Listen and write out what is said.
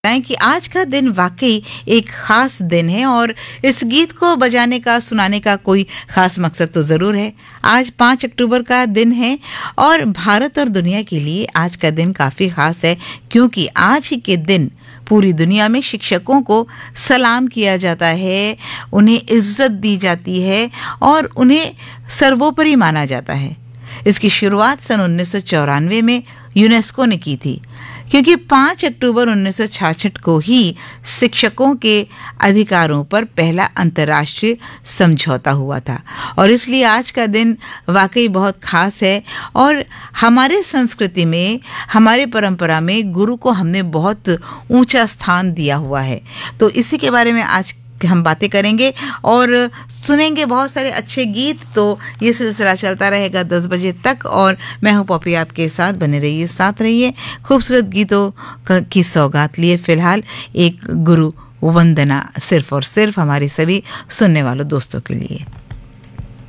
कि आज का दिन वाकई एक खास दिन है और इस गीत को बजाने का सुनाने का कोई खास मकसद तो ज़रूर है। आज 5 अक्टूबर का दिन है और भारत और दुनिया के लिए आज का दिन काफ़ी खास है, क्योंकि आज ही के दिन पूरी दुनिया में शिक्षकों को सलाम किया जाता है, उन्हें इज्जत दी जाती है और उन्हें सर्वोपरि माना जाता है। इसकी शुरुआत सन 1994 में यूनेस्को ने की थी, क्योंकि 5 अक्टूबर 1966 को ही शिक्षकों के अधिकारों पर पहला अंतर्राष्ट्रीय समझौता हुआ था और इसलिए आज का दिन वाकई बहुत खास है। और हमारे संस्कृति में, हमारे परंपरा में गुरु को हमने बहुत ऊंचा स्थान दिया हुआ है। तो इसी के बारे में आज हम बातें करेंगे और सुनेंगे बहुत सारे अच्छे गीत। तो ये सिलसिला चलता रहेगा 10 बजे तक और मैं हूँ पॉपी, आपके साथ बने रहिए, साथ रहिए। खूबसूरत गीतों की सौगात लिए फिलहाल एक गुरु वंदना सिर्फ और सिर्फ हमारे सभी सुनने वालों दोस्तों के लिए।